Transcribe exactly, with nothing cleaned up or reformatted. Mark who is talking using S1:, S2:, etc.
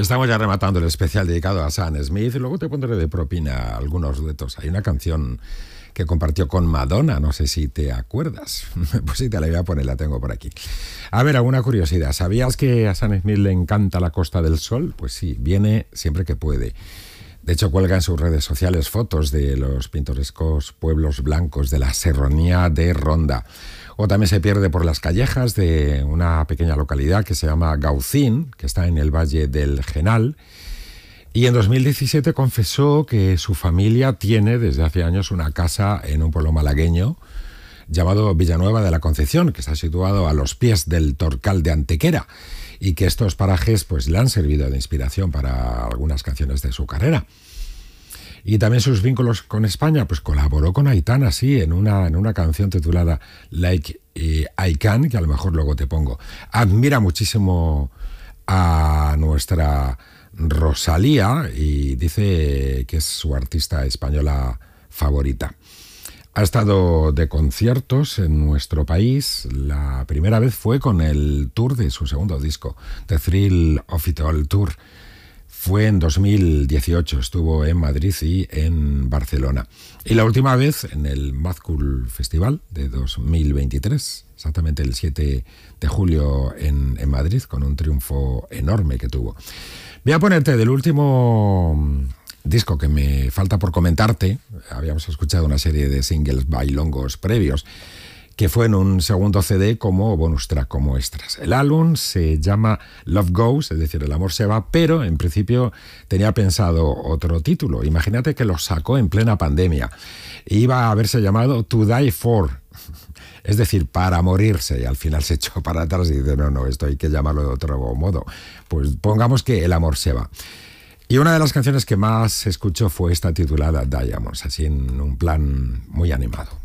S1: Estamos ya rematando el especial dedicado a Sam Smith y luego te pondré de propina algunos duetos. Hay una canción que compartió con Madonna, no sé si te acuerdas. Pues sí, te la voy a poner, la tengo por aquí. A ver, alguna curiosidad. ¿Sabías que a Sam Smith le encanta la Costa del Sol? Pues sí, viene siempre que puede. De hecho, cuelga en sus redes sociales fotos de los pintorescos pueblos blancos de la Serranía de Ronda. O también se pierde por las callejas de una pequeña localidad que se llama Gaucín, que está en el Valle del Genal. Y en dos mil diecisiete confesó que su familia tiene desde hace años una casa en un pueblo malagueño llamado Villanueva de la Concepción, que está situado a los pies del Torcal de Antequera, y que estos parajes pues, le han servido de inspiración para algunas canciones de su carrera. Y también sus vínculos con España, pues colaboró con Aitana, sí, en una, en una canción titulada Like eh, I Can, que a lo mejor luego te pongo. Admira muchísimo a nuestra Rosalía y dice que es su artista española favorita. Ha estado de conciertos en nuestro país. La primera vez fue con el tour de su segundo disco, The Thrill of It All Tour. Fue en dos mil dieciocho, estuvo en Madrid y en Barcelona. Y la última vez en el Mad Cool Festival de dos mil veintitrés, exactamente el siete de julio en, en Madrid, con un triunfo enorme que tuvo. Voy a ponerte del último disco que me falta por comentarte. Habíamos escuchado una serie de singles bailongos previos, que fue en un segundo C D como bonus track, como extras. El álbum se llama Love Goes, es decir, El amor se va, pero en principio tenía pensado otro título. Imagínate que lo sacó en plena pandemia. Iba a haberse llamado To Die For, es decir, para morirse, y al final se echó para atrás y dice, no, no, esto hay que llamarlo de otro modo. Pues pongamos que El amor se va. Y una de las canciones que más escucho fue esta titulada Diamonds, así en un plan muy animado.